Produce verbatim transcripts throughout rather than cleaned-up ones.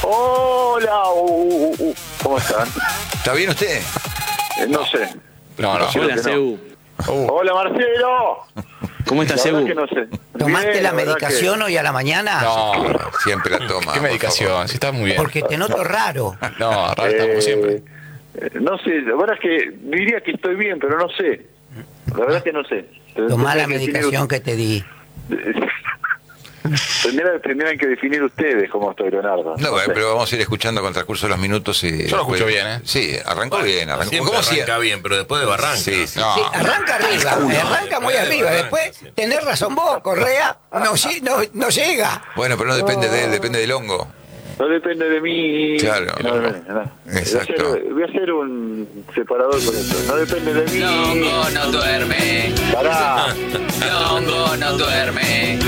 Hola, uh, uh, uh. ¿Cómo están? ¿Está bien usted? Eh, no sé. No, no. Hola, no. Cebu. Uh. Hola, Marcelo. ¿Cómo estás, La verdad Cebu? que no sé. ¿Tomaste Bien, la verdad medicación que... hoy a la mañana? No, Siempre la toma. ¿qué por medicación? favor. Si está muy bien. Porque te noto raro. No, raro está como siempre. Eh, no sé, la verdad es que diría que estoy bien, pero no sé. La verdad es que no sé. Tomá la Tendrían que medicación que te di. definir- Tendrían, tendrían que definir ustedes cómo estoy, Leonardo. No, sé. pero vamos a ir escuchando con el transcurso de los minutos y... Yo lo escucho después- bien, ¿eh? Sí, arrancó bien. Arrancó. Siempre ¿Cómo si- arranca bien, pero después de Barranca. Sí, sí. No. Sí, arranca arriba, arranca muy arriba. Después, tenés razón vos, Correa, no, lle- no, no llega. Bueno, pero no depende de él, depende del hongo. No depende de mí. Claro. No, no, no. Exacto. Voy a, hacer, voy a hacer un separador con eso. No depende de mí. Longo no duerme, Pará. Longo no duerme.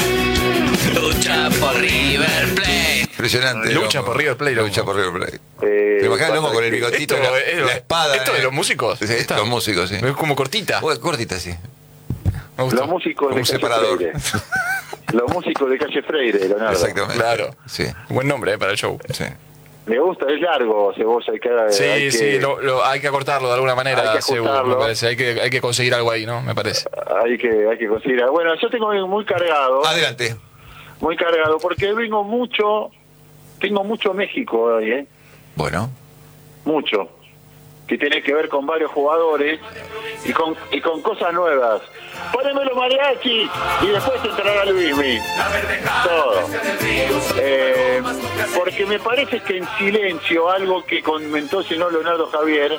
Lucha por River Plate. Impresionante. Lucha Longo. por River Plate, Longo. Lucha por River Plate. Eh, ¿Te imaginas el hongo pasa con el que- bigotito, Esto la, es lo- la espada? ¿Esto eh? de los músicos? Sí, Esta. los músicos, sí. Es como cortita. Bueno, cortita, sí. Me gustó. Los músicos Como de un Calle separador. Freire. Los músicos de Calle Freire, Leonardo. Exactamente. Claro. Sí, Buen nombre, eh, para el show. sí. Me gusta, es largo, Cebolla. Hay que, Sí, hay que, sí, lo, lo- hay que acortarlo de alguna manera, Hay que seguro, ajustarlo. me parece. Hay que, hay que conseguir algo ahí, ¿no? Me parece. Hay que, hay que conseguir. Bueno, yo tengo muy cargado. Adelante. Muy cargado, porque vengo mucho. Tengo mucho México hoy, ¿eh? Bueno. Mucho. Que tiene que ver con varios jugadores y con, y con cosas nuevas. Poneme los mariachi y después entrará Luismi. Todo. Eh, porque me parece que en silencio, algo que comentó el señor Leonardo Javier,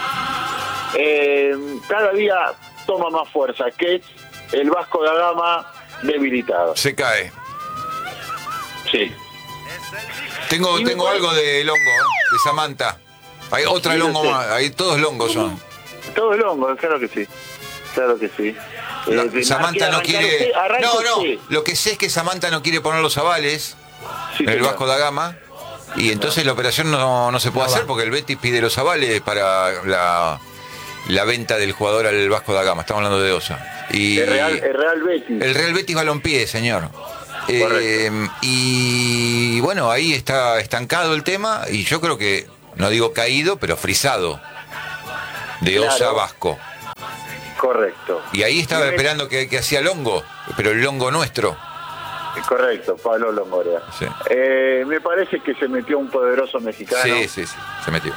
eh, cada día toma más fuerza, que es el Vasco da Gama debilitado. Se cae. Sí. Tengo, Y me tengo parece- algo de longo, ¿eh? De Samantha. Hay otra Sí, longo lo sé. más. Ahí todos longos son. Todo el hongo, claro que sí. Claro que sí. La- Eh, Samantha no arrancar quiere. usted, arranque No, no. usted. Lo que sé es que Samantha no quiere poner los avales Sí, en el señor. Vasco da Gama. Y entonces la operación no, no se puede hacer porque el Betis pide los avales para la, la venta del jugador al Vasco da Gama. Estamos hablando de Osa. Y El Real, el Real Betis. el Real Betis Balompié, señor. Eh, Correcto. y bueno, ahí está estancado el tema. Y yo creo que, no digo caído, pero frisado. De Claro. Osa a Vasco. Correcto. Y ahí estaba Y me- esperando que, que hacía Longo, pero el Longo nuestro. Correcto, Pablo Longoria. Sí. Eh, me parece que se metió un poderoso mexicano. Sí, sí, sí, se metió.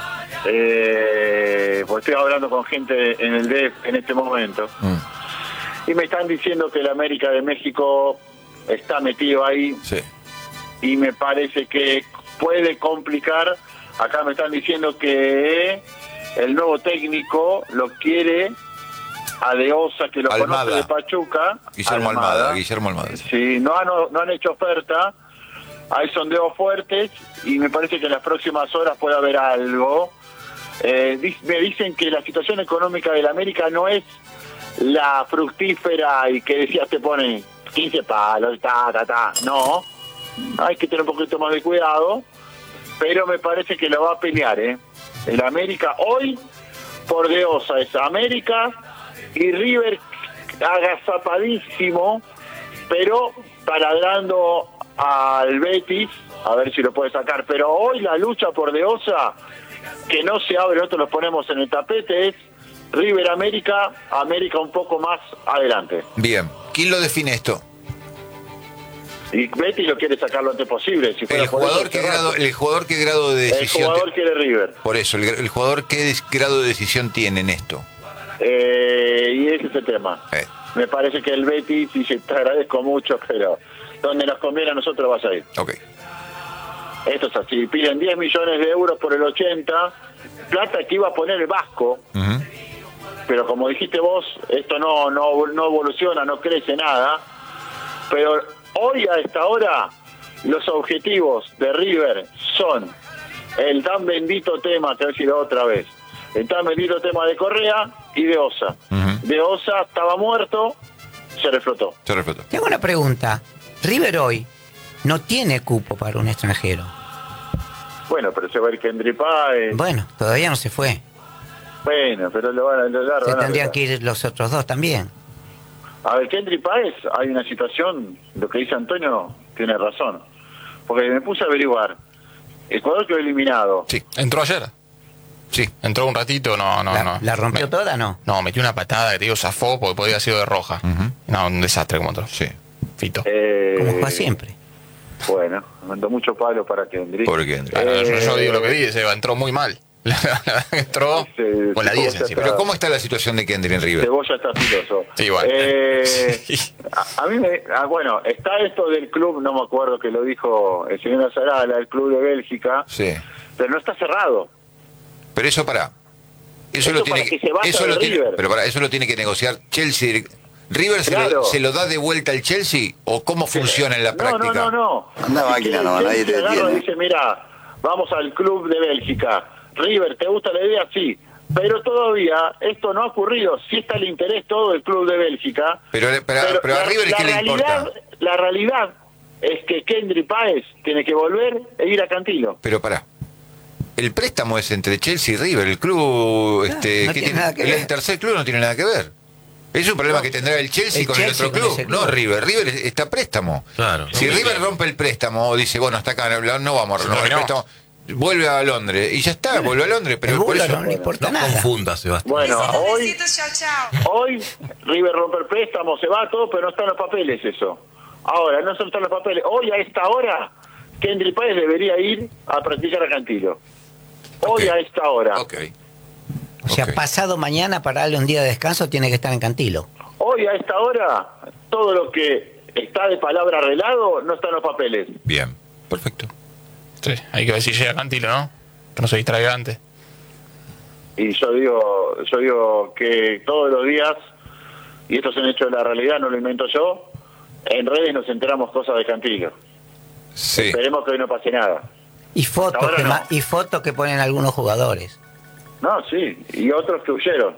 Eh, pues estoy hablando con gente en el D F en este momento. Mm, Y me están diciendo que el América de México está metido ahí. sí. Y me parece que puede complicar. Acá me están diciendo que el nuevo técnico lo quiere a De Osa, que lo Almada. conoce de Pachuca. Guillermo Almada, Guillermo Almada. Sí, no han, no han hecho oferta. Hay sondeos fuertes y me parece que en las próximas horas puede haber algo. Eh, di- me dicen que la situación económica del América no es la fructífera y que decías te pone quince palos, ta, ta, ta. No, hay que tener un poquito más de cuidado, pero me parece que lo va a pelear, ¿eh? El América hoy, por De Osa, es América y River agazapadísimo, pero taladrando al Betis, a ver si lo puede sacar. Pero hoy la lucha por De Osa, que no se abre, nosotros los ponemos en el tapete, es River América, América un poco más adelante. Bien. ¿Quién lo define esto? Y Betis lo quiere sacar lo antes posible. Si fuera El por eso, jugador, qué cerrado. grado, el jugador qué grado de El decisión jugador ti- quiere River. Por eso, el, el jugador qué des- grado de decisión tiene en esto. Eh, y ese es el tema. Eh. Me parece que el Betis dice, te agradezco mucho, pero donde nos conviene a nosotros vas a ir. Ok. Esto es así. Piden diez millones de euros por el ochenta, plata que iba a poner el Vasco, Ujú. pero como dijiste vos, esto no, no, no evoluciona, no crece nada. Pero hoy a esta hora, los objetivos de River son el tan bendito tema, que voy a decir otra vez, el tan bendito tema de Correa y de Osa. Ujú. De Osa estaba muerto, se reflotó. Se reflotó. Tengo una pregunta. River hoy no tiene cupo para un extranjero. Bueno, pero se va a ir Kendry Páez. Bueno, todavía no se fue. Bueno, pero lo van a lo Se van a- tendrían que ir los otros dos también. A ver, Kendry Páez, hay una situación, lo que dice Antonio tiene razón. Porque me puse a averiguar. Ecuador quedó eliminado. Sí, Entró ayer. sí. Entró un ratito, no, no, ¿La, no. la rompió Me- toda, no? No, metió una patada que te digo, zafó porque podría haber sido de roja. Ujú. No, un desastre como otro. Sí. Fito. Eh, Como juega siempre. Bueno, mandó mucho palo para Kendrick. Pobre Kendrick. Ah, no, yo, yo Eh, digo lo que dice, entró muy mal. La verdad que entró Sí, con la sí, diez como encima. Pero ¿cómo está la situación de Kendrick en River? Cebolla está filoso. Sí, igual. Eh, a, a mí me... ah, bueno, está esto del club, no me acuerdo que lo dijo el señor Azarala, el club de Bélgica, Sí. pero no está cerrado. Pero eso para. Eso, Eso lo para tiene que se vaya eso de lo tiene, River. pero para eso lo tiene que negociar Chelsea. River se, Claro. lo, se lo da de vuelta al Chelsea o cómo funciona en la No, práctica. no, no, no. Anda máquina, no, nadie te Agarra y detiene. dice, mira, vamos al club de Bélgica. River, ¿te gusta la idea? Sí. Pero todavía esto no ha ocurrido. Sí está el interés todo del club de Bélgica. Pero, pero, pero a la, River, la ¿qué le realidad, importa? La realidad es que Kendrick Páez tiene que volver e ir a Cantilo. Pero pará. El préstamo es entre Chelsea y River. El club, este, no ¿qué tiene nada que ver. el tercer club no tiene nada que ver. Es un problema que tendrá el Chelsea El con Chelsea el otro con club, ese club. no River. River está a préstamo. Claro. Si No, River claro. rompe el préstamo o dice, bueno, hasta acá no, no vamos a renovar el No, no. préstamo, vuelve a Londres y ya está, vuelve a Londres. Pero El por bulo eso, no le importa No nada. confundas, Sebastián. Bueno, hoy, Besitos, chao, chao. hoy River rompe el préstamo, se va todo, pero no están los papeles eso. Ahora, no están los papeles. Hoy a esta hora, Kendrick Páez debería ir a practicar a Cantilo. Hoy Ok. a esta hora. ok. O sea, Ok. pasado mañana para darle un día de descanso tiene que estar en Cantilo. Hoy a esta hora, todo lo que está de palabra arreglado no está en los papeles. Bien, perfecto. Sí, hay que ver si llega Cantilo, ¿no? Que no se distraiga antes. Y yo digo, yo digo que todos los días, y esto es un hecho de la realidad, no lo invento yo, en redes nos enteramos cosas de Cantilo. Sí. Esperemos que hoy no pase nada. Y fotos Ahora que, no. ma- y fotos que ponen algunos jugadores. No, sí, y otros que huyeron.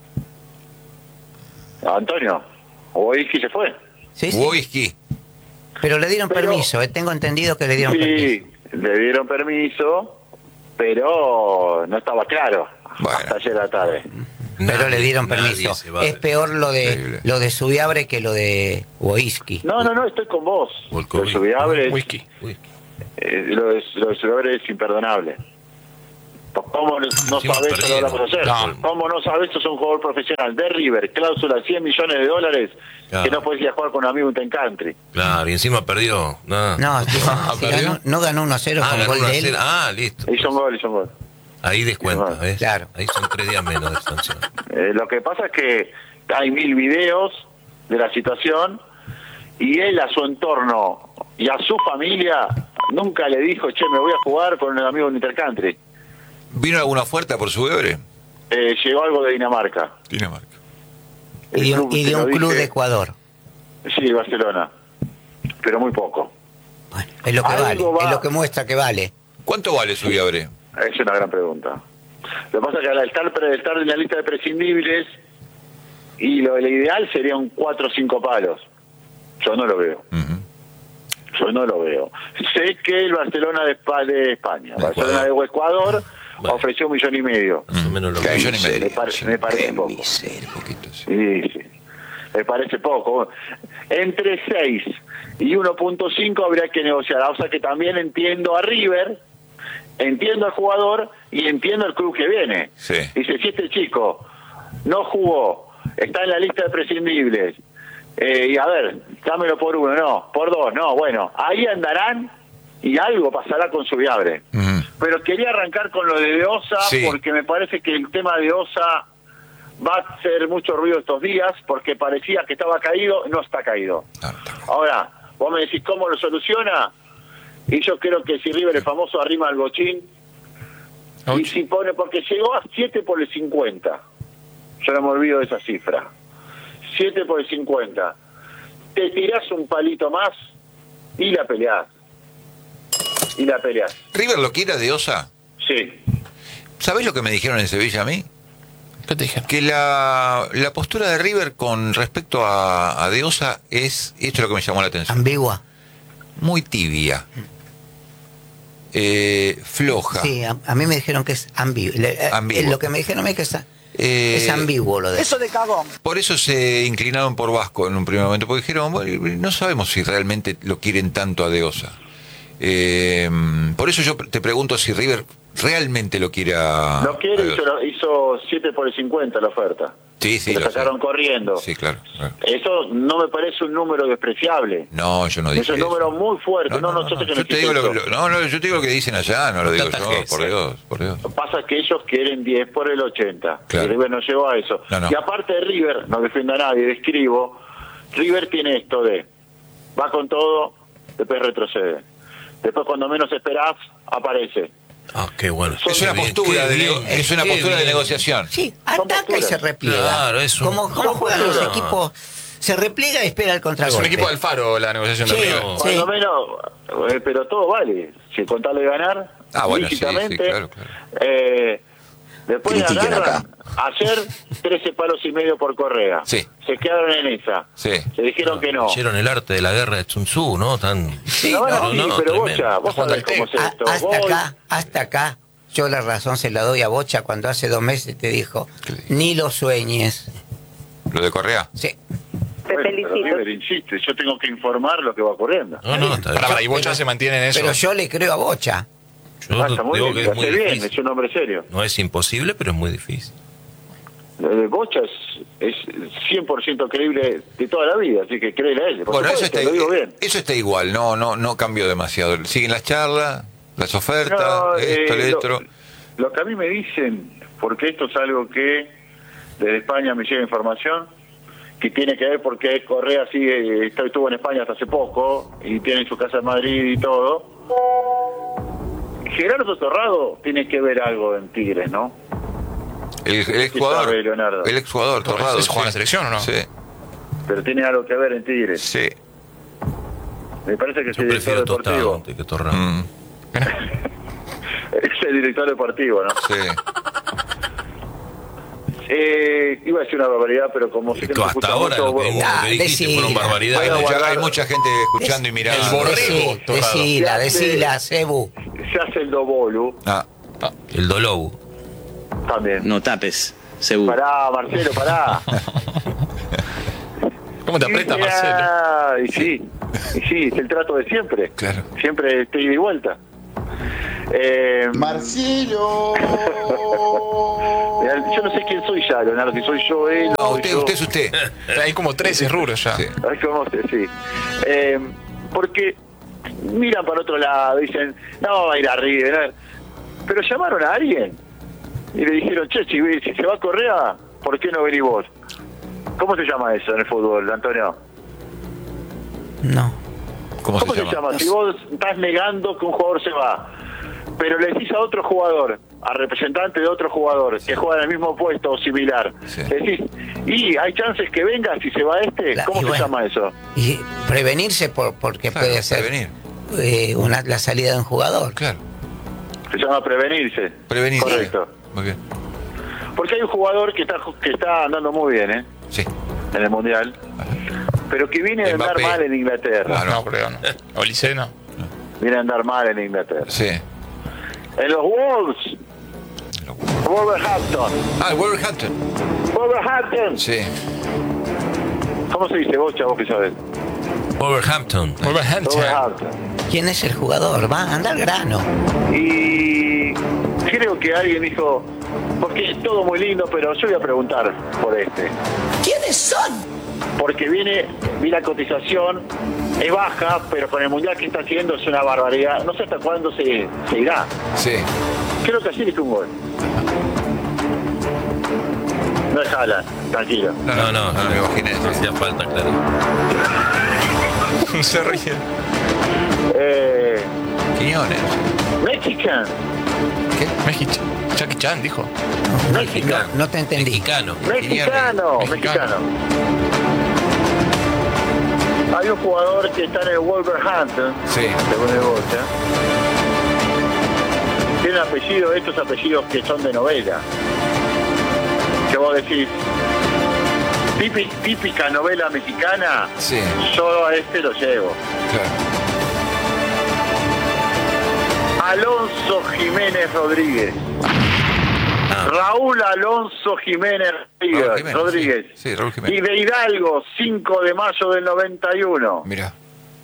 Antonio, Oiski se fue. Sí, sí. Whisky. Pero le dieron Pero- permiso, eh, tengo entendido que le dieron permiso. Sí, le dieron permiso, pero no estaba claro Bueno. hasta ayer a la tarde. Pero Nadie- le dieron nadie permiso. se va Es de- peor lo de Increíble. lo de Subiabre que lo de Wojski. No, no, no, estoy con vos. Volkovic. Lo de Subiabre es- Whisky. Uy, eh, lo de, lo de Subiabre es imperdonable. ¿Cómo no, no Hicimos sabés que lo perdido. hablamos ayer? No. ¿Cómo no sabés que sos un jugador profesional de River? Cláusula cien millones de dólares Claro. que no podés ir a jugar con un amigo en Ten Country. claro, y encima perdió. No, No, sí, Ah, sí, ¿perdió? ganó- no ganó uno a cero ah, con ganó gol uno a de él. cero. Ah, listo. Hizo un gol, hizo un gol. Ahí descuenta, ¿ves? Claro. Ahí son tres días menos de sanción. Eh, lo que pasa es que hay mil videos de la situación y él a su entorno y a su familia nunca le dijo, che, me voy a jugar con un amigo en Intercountry. ¿Vino alguna oferta por su Ebre? Eh, llegó algo de Dinamarca. Dinamarca. Y El de, un- club, y te de lo un club dije. de Ecuador. Sí, Barcelona. Pero muy poco. Bueno, es lo que Algo vale, va- es lo que muestra que vale. ¿Cuánto vale su Ebre? Es una gran pregunta. Lo que pasa es que al estar, pre- estar en la lista de prescindibles, y lo, lo ideal sería un cuatro o cinco palos. Yo no lo veo. Yo no lo veo. Sé que el Barcelona de, Espa- de España, De Barcelona Ecuador. de Ecuador, Bueno. ofreció un millón y medio. Más o menos lo Que mismo. millón y medio. Me, pare- me parece poco. Poquito, sí. Sí, sí. Me parece poco. Entre seis y uno punto cinco habría que negociar. O sea que también entiendo a River, entiendo al jugador y entiendo al club que viene. Sí. Dice, si este chico no jugó, está en la lista de prescindibles, eh, y a ver, dámelo por uno, no, por dos, no, bueno, ahí andarán y algo pasará con Subiabre. Ujú. Pero quería arrancar con lo de De Osa, Sí. porque me parece que el tema de Osa va a hacer mucho ruido estos días, porque parecía que estaba caído, no está caído. No, no está. Ahora, vos me decís cómo lo soluciona, y yo creo que si River es famoso arrima al bochín, y Ouch. si pone, porque llegó a siete por el cincuenta, yo no me olvido de esa cifra, siete por el cincuenta, te tirás un palito más y la peleás, y la peleás, ¿River lo quiere de Osa? sí. ¿Sabés lo que me dijeron en Sevilla a mí? ¿Qué te dijeron? Que la, la postura de River con respecto a, a De Osa es, esto es lo que me llamó la atención, Ambigua. muy tibia, eh, floja. Sí, a, a mí me dijeron que es ambiguo. Le- eh, Ambiguo. Lo que me dijeron a mí es que es, Eh, es ambiguo lo de Eso de cagón. Por eso se inclinaron por Vasco en un primer momento, porque dijeron, bueno, no sabemos si realmente lo quieren tanto a De Osa. Eh, por eso yo te pregunto si River realmente lo quiere a... Lo quiere, a- hizo, hizo siete por el cincuenta la oferta. Sí, sí, lo lo sacaron sé. corriendo. Sí, claro, claro. Eso no me parece un número despreciable. No, yo no dije Es un eso. número muy fuerte. No, no, yo sé que no yo te existe digo lo, eso. lo- no, no, yo te digo lo que dicen allá, no lo digo yo, Tanta por gente. Dios, por Dios. Pasa que ellos quieren diez por el ochenta. Claro. Y River no llegó a eso. No, no. Y aparte de River, no defiendo a nadie, describo, River tiene esto de, va con todo, después retrocede. Después cuando menos esperás, aparece. Ah, qué bueno. Es Qué una bien, postura, qué de, bien, nego- es una qué postura de bien. negociación. Sí, Son ataca y posturas. se repliega. Claro, es un- como como son juegan los posturas. equipos, se repliega y espera el Es contragolpe. un equipo de Alfaro la negociación Sí. de River. No. Cuando Sí. menos, eh, pero todo vale. Si con tal de ganar, Ah, bueno, sí, lícitamente, sí, claro, claro. Eh, después Critiquen agarran, acá. ayer trece palos y medio por Correa. Sí. Se quedaron en esa. Sí. Se dijeron que no. Hicieron el arte de la guerra de Sun Tzu, ¿no? Tan... Sí, No, no, sí, no, pero tremendo. Bocha, vos Jugando sabés al cómo es A- esto. hasta Vos- acá, hasta acá, yo la razón se la doy a Bocha cuando hace dos meses te dijo, ¿Qué le dijo? ni lo sueñes. Lo de Correa. Sí. Te Bueno, pero felicito. River insiste, yo tengo que informar lo que va ocurriendo. No, no, está bien. Para, para, y Bocha se mantiene en eso. Pero yo le creo a Bocha. Yo Ah, está muy digo bien, que lo es muy hace bien, difícil. es un hombre serio. No es imposible, pero es muy difícil. Lo de Bocha es, es cien por ciento creíble de toda la vida, así que créele a él. Por Bueno, eso supuesto, está, lo digo bien. eso está igual, no, no, no cambió demasiado. Siguen las charlas, las ofertas, No, esto, eh, el lo, otro. lo que a mí me dicen, porque esto es algo que desde España me llega información, que tiene que ver porque Correa sigue, está- estuvo en España hasta hace poco y tiene su casa en Madrid y todo. Gerardo Torrado tiene que ver algo en Tigres, ¿no? El, el ¿Qué exjugador, sabe, Leonardo? el exjugador, Torres, Torrado. ¿ese juega en la selección o no? Sí, Pero tiene algo que ver en Tigres. sí. Me parece que es Yo el director prefiero Tostado deportivo. antes que Torrado. Mm, Es el director deportivo, ¿no? sí. Eh, iba a decir una barbaridad, pero como sé que no se Hasta escucha ahora mucho, lo que, vos- lo Ah, que dijiste decila. fueron barbaridades. Hay, Bueno, mucha, guardar- hay mucha gente escuchando y mirando. El borrego. Decí- Torrado. Decila, Se hace- decila, Cebu. se hace el dobolu Ah, El Dolobu. también. No tapes, seguro. Pará, Marcelo, pará. ¿Cómo te aprieta, Marcelo? Ah, y sí, y sí, es el trato de siempre. Claro. Siempre estoy de vuelta. Eh, Marcelo. yo no sé quién soy ya, Leonardo, si soy yo, él no, o usted, yo. usted es usted. Hay como trece rubros ya. Sí. Ay, cómo se- sí. Eh, porque miran para otro lado, dicen, no va a ir a River. Pero llamaron a alguien y le dijeron, che, si, si se va a Correa, ¿por qué no venís vos? ¿Cómo se llama eso en el fútbol, Antonio? No. ¿Cómo, ¿Cómo se llama? Si vos estás negando que un jugador se va, pero le decís a otro jugador, al representante de otro jugador que juega en el mismo puesto o similar, Sí. le decís, y hay chances que venga si se va este, La- ¿cómo y se bueno. llama eso? Y prevenirse por, porque Claro, puede ser prevenir. eh, una, la salida de un jugador. Claro. Se llama prevenirse. Prevenir. Correcto. Muy bien. Porque hay un jugador que está que está andando muy bien, ¿eh? Sí. En el Mundial, pero que viene a andar Mbappé. mal en Inglaterra. Ah, no. No, creo no. Olise no. Viene a andar mal en Inglaterra. Sí. En los Wolves, Wolverhampton. Ah, el Wolverhampton. Wolverhampton. Sí. ¿Cómo se dice vos, chavo, que sabes? Wolverhampton. Wolverhampton. Wolverhampton. ¿Quién es el jugador? Va a andar grano. Y creo que alguien dijo, porque es todo muy lindo, pero yo voy a preguntar por este. ¿Quiénes son? Porque viene, vi la cotización, es baja, pero con el mundial que está haciendo es una barbaridad. No sé hasta cuándo se, se irá. Sí. Creo que así le hizo un gol. No es Haaland, tranquilo. No, no, no, no, me imaginé. No hacía falta, claro. Se ríe. Eh, Quiñones. Mexican. México. Jackie Chan dijo. México. No, no te entendí. Mexicano. Mexicano, Mexicano. mexicano. Hay un jugador que está en el Wolverhampton, Sí. según el Bocha. Tiene un apellido, estos apellidos que son de novela. Que vos decís, típica, típica novela mexicana, Sí. yo a este lo llevo. Claro. Alonso Jiménez Rodríguez. Ah, Raúl Alonso Jiménez Rodríguez. Raúl Jiménez, Rodríguez. sí, sí, Raúl Jiménez. Y de Hidalgo, cinco de mayo del noventa y uno. Mira.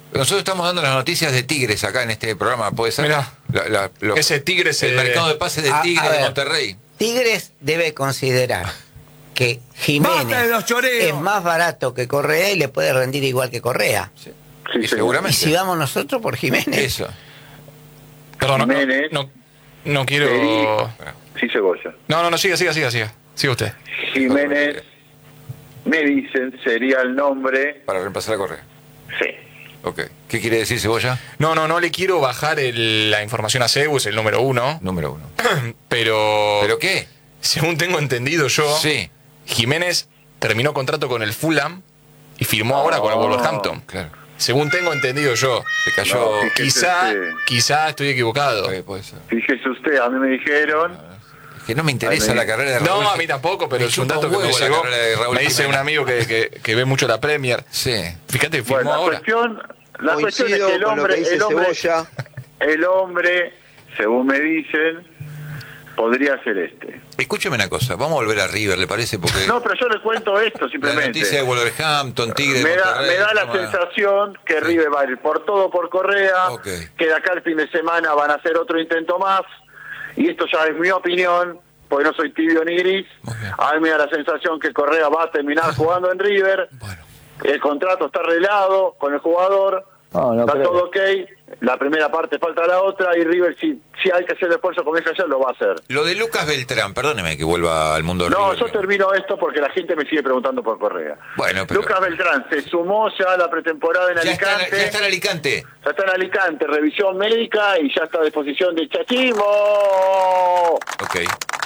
Nosotros estamos dando las noticias de Tigres acá en este programa, ¿puede ser? Mirá. La- la- los- Ese Tigres, el eh, mercado de pases de a- Tigres a de ver. Monterrey. Tigres debe considerar que ¡Basta de Jiménez los choreos! es más barato que Correa y le puede rendir igual que Correa. Sí, Y señor. seguramente. Y si vamos nosotros por Jiménez. Eso. Perdón, no, no, Jiménez. no, no quiero... Sí, Cebolla. No, no, no, siga, siga, siga, siga. Siga usted. Jiménez, me dicen, sería el nombre. Para reemplazar a Correa. Sí. Ok. ¿Qué quiere decir Cebolla? No, no, no le quiero bajar el- la información a Zeus, el número uno, Número uno. pero... ¿Pero qué? Según tengo entendido yo, Sí. Jiménez terminó contrato con el Fulham y firmó ahora con el Wolverhampton. Claro. Según tengo entendido yo. Se cayó. No, fíjese Quizá, usted. quizá estoy equivocado. Eh, puede ser. Fíjese usted, a mí me dijeron. Es que no me interesa Ay, me- la carrera de Raúl. No, a mí tampoco, pero Me es un chupa dato un que me huevo la llegó. carrera de Raúl Me dice Jiménez. un amigo que, que, que ve mucho la Premier. Sí. Fíjate, firmó Bueno, la ahora. cuestión, la cuestión es Coincido que el con lo hombre, que dice el hombre, Cebolla. el hombre, según me dicen, podría ser este. Escúcheme una cosa, vamos a volver a River, ¿le parece? Porque No, pero yo le cuento esto la simplemente. noticia de Wolverhampton, Tigre, me da, Monterrey, me da la toma. sensación que River va a ir por todo por Correa, Ok. que de acá el fin de semana van a hacer otro intento más, y esto ya es mi opinión, porque no soy tibio ni gris. Muy bien. A mí me da la sensación que Correa va a terminar jugando en River, Bueno, el contrato está arreglado con el jugador, está todo ok, la primera parte falta la otra, y River si, si hay que hacer el esfuerzo con ese ayer lo va a hacer. lo de Lucas Beltrán, perdóneme que vuelva al mundo de No, River. yo termino esto porque la gente me sigue preguntando por Correa. Bueno, pero- Lucas Beltrán se sumó ya a la pretemporada en Ya está, Alicante. ya está en Alicante. Ya está en Alicante, revisión médica y ya está a disposición de Chachimo. Ok.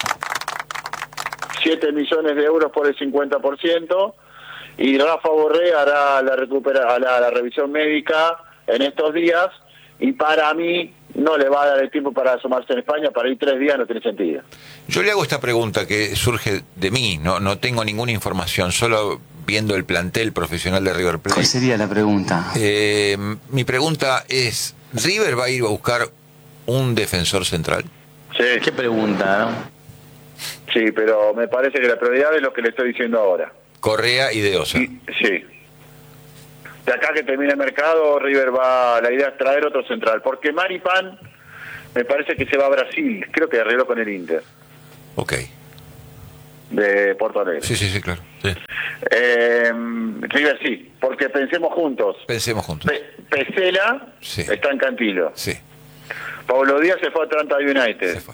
siete millones de euros por el cincuenta por ciento. Y Rafa Borré hará la, recupera, la, la revisión médica en estos días. Y para mí no le va a dar el tiempo para asomarse en España. Para ir tres días no tiene sentido. Yo le hago esta pregunta que surge de mí, no, no tengo ninguna información, solo viendo el plantel profesional de River Plate. ¿Cuál sería la pregunta? Eh, mi pregunta es, ¿River va a ir a buscar un defensor central? Sí, ¿Qué pregunta, no? sí, pero me parece que la prioridad es lo que le estoy diciendo ahora. Correa y De Osa. Y- sí. De acá que termine el mercado, River va, la idea es traer otro central, porque Maripan me parece que se va a Brasil, creo que arregló con el Inter Ok. de Porto Alegre. Sí, sí, sí, claro. Sí. Eh, River sí, porque pensemos juntos. Pensemos juntos. Pe- Pesela Sí. está en Cantilo. Sí, Pablo Díaz se fue a Atlanta United. se fue.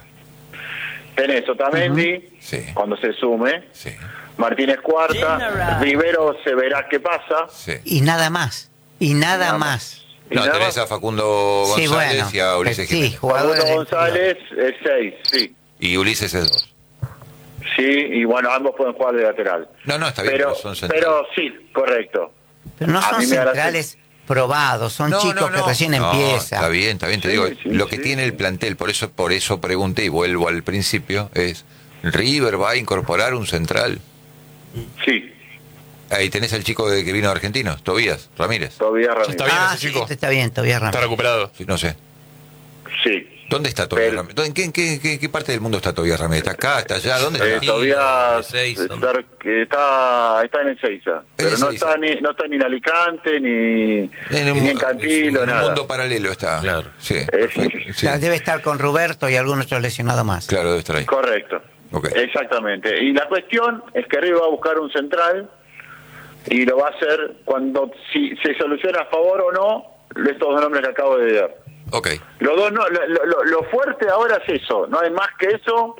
Tenés Otamendi, Sí. cuando se sume. Sí, Martínez Cuarta. Rivero se verá qué pasa. sí. Y nada más. Y nada Nada más. Y No, nada tenés más. a Facundo Sí, González bueno. y a Ulises Sí, Jiménez. jugadores Facundo del González es seis, sí. Y Ulises es dos. Sí, y bueno, ambos pueden jugar de lateral. No, no, está bien, Pero, pero son centrales. pero sí, correcto. Pero no A son mí me da la centrales probados, son No, chicos no, no. que recién No, empiezan. Está bien, está bien, te Sí, digo, sí, lo que sí, tiene sí. el plantel, por eso, por eso pregunté y vuelvo al principio, es River va a incorporar un central. Sí, Ahí tenés al chico de, que vino de Argentinos, Tobías Ramírez. todavía Ya Ramírez. está bien Ah, ese sí, chico. este está bien, todavía Está Ramírez. recuperado. Sí, no sé. Sí. ¿Dónde está Tobías Pero- Ramírez? ¿En qué, en qué, qué- qué parte del mundo está Tobías Ramírez? ¿Está acá? ¿Está allá? ¿Dónde Eh, está? todavía Ezeiza. está, está, está en Ezeiza, pero no Ezeiza. está, ni, no está ni en Alicante, ni En un, ni en Cantilo, en un nada. mundo paralelo está. Claro. Sí, Eh, perfecto. sí. Sí, Claro, debe estar con Roberto y algún otro lesionado más. claro, debe estar ahí. Correcto. Ok. Exactamente. Y la cuestión es que River va a buscar un central y lo va a hacer cuando, si se soluciona a favor o no, estos dos nombres que acabo de dar. Ok. Los dos no, lo, lo- lo fuerte ahora es eso, no hay más que eso,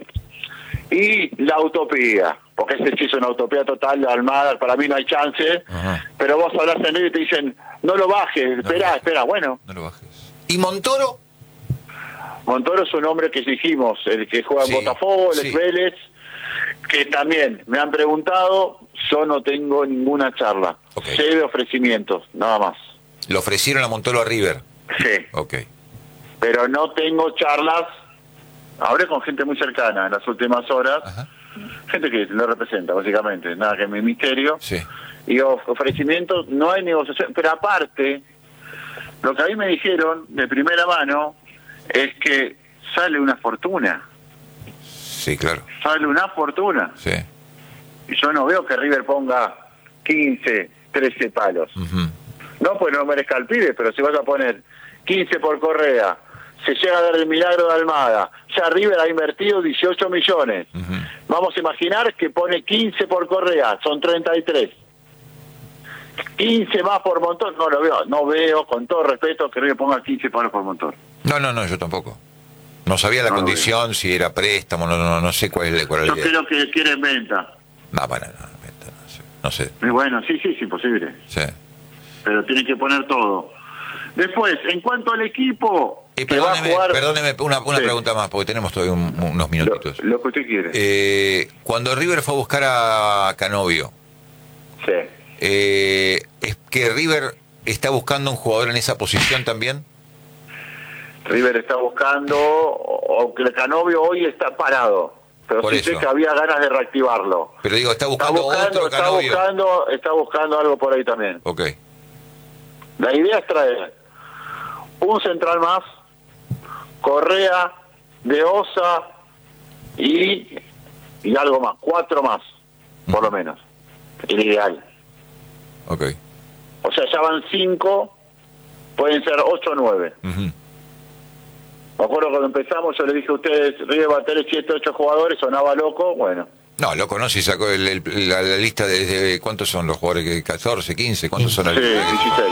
y la utopía, porque ese sí es una utopía total de Almada, para mí no hay chance, Ajá. pero vos hablas en River y te dicen, no lo bajes, espera, lo espera, bueno. No lo bajes. ¿Y Montoro? Montoro es un hombre que dijimos, el que juega en Sí, Botafogo, el sí. Vélez, que también me han preguntado, yo no tengo ninguna charla, Ok. sé de ofrecimientos, nada más. Le ofrecieron a Montoro a River. Sí, Ok. pero no tengo charlas, hablé con gente muy cercana en las últimas horas, Ajá. gente que lo representa básicamente, nada que mi misterio, Sí. y of- ofrecimientos, no hay negociación, pero aparte, lo que a mí me dijeron de primera mano es que sale una fortuna, Sí, claro. sale una fortuna, Sí. y yo no veo que River ponga quince, trece palos, Ujú. No, pues no merezca el pibe, pero si vas a poner quince por Correa, se llega a dar el milagro de Almada, ya River ha invertido dieciocho millones. Ujú. Vamos a imaginar que pone quince por Correa, son treinta y tres. quince más por Montón, no lo veo, no veo, con todo respeto, que River ponga quince palos por Montón. No, no, no, yo tampoco. No sabía la No, condición, si era préstamo, no, no, no sé cuál es, cuál es Yo la idea. creo que quieren venta. No, bueno, no, no sé. No sé. Y bueno, sí, sí, es imposible. Sí. Pero tienen que poner todo. Después, en cuanto al equipo Y que va a perdóneme, jugar... perdóneme una, una Sí. pregunta más, porque tenemos todavía un- unos lo, minutitos. lo que usted quiere. Eh, cuando River fue a buscar a Canovio, Sí. eh, ¿es que River está buscando un jugador en esa posición también? River está buscando, aunque el Canovio hoy está parado, pero Por sí sé eso. que había ganas de reactivarlo. Pero digo, está Está buscando, buscando, otro está Canovio. buscando, está buscando algo por ahí también. Ok. La idea es traer un central más, Correa, De Osa y, y algo más, cuatro más, por lo menos, el ideal. Ok. O sea, ya van cinco, pueden ser ocho o nueve. Ujú. Me acuerdo cuando empezamos, yo le dije a ustedes, River va a tener siete, ocho jugadores, sonaba loco, bueno. No, loco, no, si sacó el- el- la, la lista de, de- ¿cuántos son los jugadores? que ¿catorce, quince? ¿Cuántos son? Sí, el- dieciséis.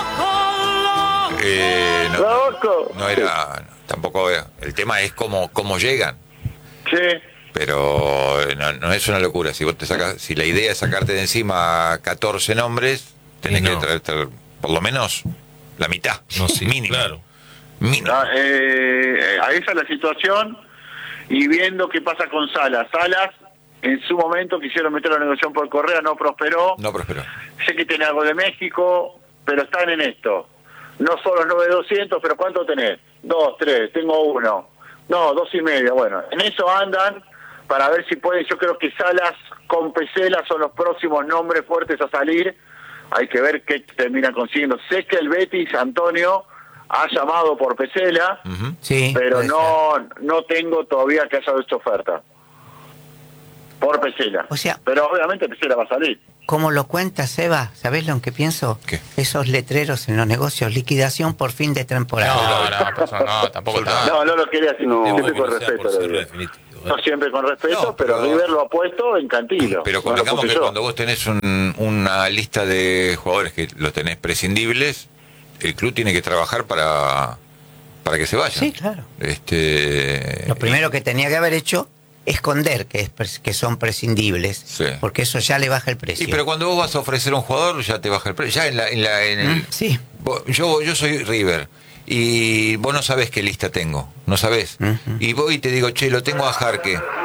Eh, no, ¡Loco! no era, no, tampoco era. El tema es cómo, cómo llegan. Sí, Pero eh, no, no es una locura. Si vos te sacas, si la idea es sacarte de encima catorce nombres, tenés Y no. que traer, traer por lo menos la mitad. No, sí, mínimo. claro. Mínimo. ah, eh, a esa es la situación, y viendo qué pasa con Salas. Salas, en su momento quisieron meter la negociación por Correa, no prosperó. No prosperó. Sé que tiene algo de México, pero están en esto. No son los nueve doscientos, pero ¿cuánto tenés? Dos, tres, tengo uno. No, dos y medio. Bueno, en eso andan para ver si puede. Yo creo que Salas con Pesela son los próximos nombres fuertes a salir. Hay que ver qué terminan consiguiendo. Sé que el Betis, Antonio, ha llamado por Pesela, Ujú. Sí. pero puede no no tengo todavía que haya hecho oferta por Pesela. O sea- pero obviamente Pesela va a salir. ser. Como lo cuenta Seba, ¿sabés lo que pienso? ¿Qué? Esos letreros en los negocios, liquidación por fin de temporada. No, no, por favor, no, tampoco está. No, no lo quería decir, Debo siempre que con no sea respeto. por lo cerrar digo. definitivo, ¿eh? No siempre con respeto, No, pero, pero- River lo ha puesto en Cantilo. Pero No lo convengamos puse que yo. cuando vos tenés un- una lista de jugadores que los tenés prescindibles, el club tiene que trabajar para, para que se vayan. Sí, claro. Este, Lo primero que tenía que haber hecho, esconder que, es, pres- que son prescindibles, Sí. porque eso ya le baja el precio. Sí, pero cuando vos vas a ofrecer un jugador, ya te baja el precio. Ya en la, en la, en el- Mm, sí. vos- yo, yo soy River y vos no sabés qué lista tengo, no sabés. Ujú. Y voy y te digo, che, lo tengo a Jarque.